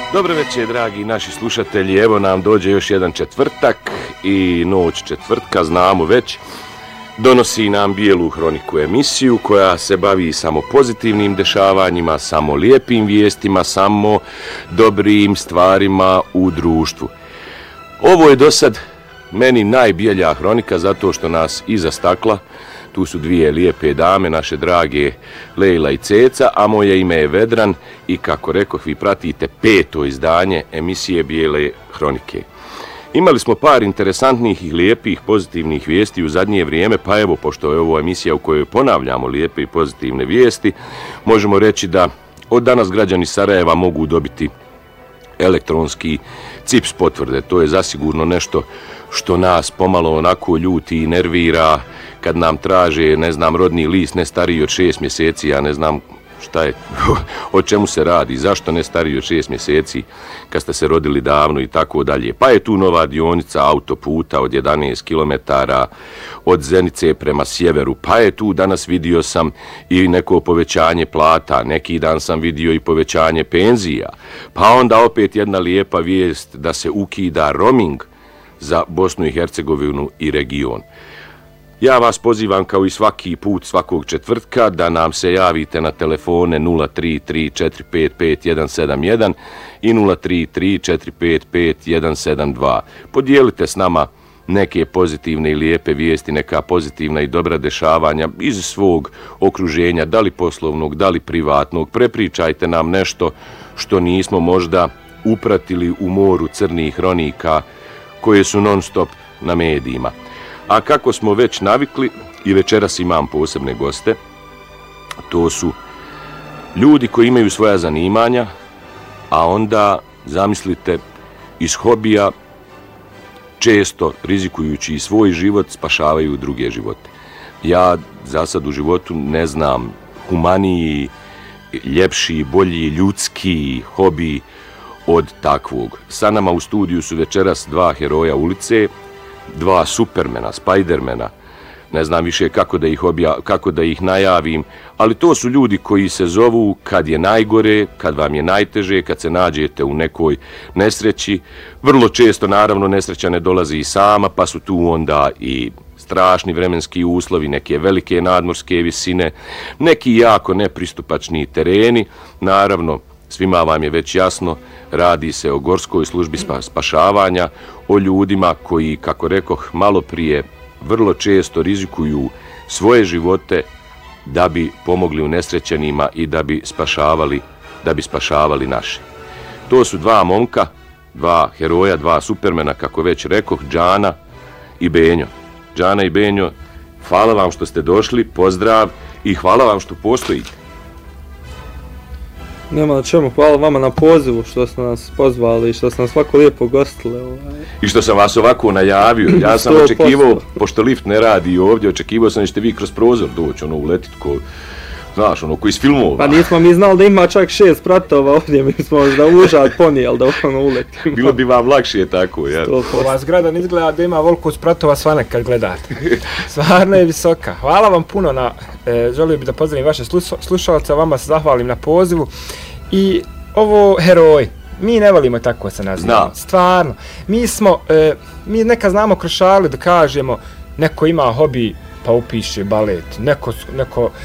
Dobro večer, dragi naši slušatelji, evo nam dođe još jedan četvrtak i noć četvrtka, znamo već, donosi nam Bijelu hroniku emisiju koja se bavi samo pozitivnim dešavanjima, samo lijepim vijestima, samo dobrim stvarima u društvu. Ovo je do sad meni najbijelja hronika zato što nas iza stakla, tu su dvije lijepe dame, naše drage Lejla i Ceca, a moje ime je Vedran i kako rekoh, vi pratite 5. izdanje emisije Bijele hronike. Imali smo par interesantnih i lijepih pozitivnih vijesti u zadnje vrijeme, pa evo, pošto je ovo emisija u kojoj ponavljamo lijepe i pozitivne vijesti, možemo reći da od danas građani Sarajeva mogu dobiti elektronski CIPS potvrde. To je zasigurno nešto što nas pomalo onako ljuti i nervira kad nam traže, ne znam, rodni list ne stariji od 6 mjeseci, ja ne znam šta je, o čemu se radi, zašto ne stariji od 6 mjeseci kad ste se rodili davno i tako dalje. Pa je tu nova dionica autoputa od 11 km od Zenice prema sjeveru, pa je tu, danas vidio sam i neko povećanje plata, neki dan sam vidio i povećanje penzija, pa onda opet jedna lijepa vijest da se ukida roaming za Bosnu i Hercegovinu i region. Ja vas pozivam kao i svaki put svakog četvrtka da nam se javite na telefone 033-455-171 i 033-455-172. Podijelite s nama neke pozitivne i lijepe vijesti, neka pozitivna i dobra dešavanja iz svog okruženja, da li poslovnog, da li privatnog. Prepričajte nam nešto što nismo možda upratili u moru crnih hronika koje su non stop na medijima. A kako smo već navikli, i večeras imam posebne goste, to su ljudi koji imaju svoja zanimanja, a onda, zamislite, iz hobija, često rizikujući i svoj život, spašavaju druge živote. Ja za sad u životu ne znam humaniji, ljepši, bolji, ljudski hobi od takvog. Sa nama u studiju su večeras dva heroja ulice, dva supermena, Spidermana, ne znam više kako da ih najavim, ali to su ljudi koji se zovu kad je najgore, kad vam je najteže, kad se nađete u nekoj nesreći. Vrlo često, naravno, nesreća ne dolazi i sama, pa su tu onda i strašni vremenski uslovi, neke velike nadmorske visine, neki jako nepristupačni tereni. Naravno, svima vam je već jasno, radi se o gorskoj službi spašavanja, o ljudima koji, kako rekoh malo prije, vrlo često rizikuju svoje živote da bi pomogli unesrećenima i da bi spašavali naše. To su dva momka, dva heroja, dva supermena, kako već rekoh, Džana i Benjo. Džana i Benjo, hvala vam što ste došli, pozdrav i hvala vam što postojite. Nema na čemu, hvala vama na pozivu što ste nas pozvali i što ste nas ovako lijepo gostili. I što sam vas ovako najavio. Ja sam očekivao, pošto lift ne radi ovdje, očekivao sam da ćete vi kroz prozor doći, uletit ko, znaš, ko iz filmova. Pa nismo mi znali da ima čak 6 pratova ovdje, mi smo da užad ponijeli da uletimo. Bilo bi vam lakše tako, ja. Ova zgrada ne izgleda da ima voliko spratova svane kad gledate. Stvarno je visoka. Hvala vam puno na, želio bih da pozdravim vaše slušalce, vama se zahvalim na pozivu. I ovo heroj, mi ne volimo tako se nazivamo, stvarno. Mi neka znamo kroz šalu da kažemo, neko ima hobi pa upiše balet, neko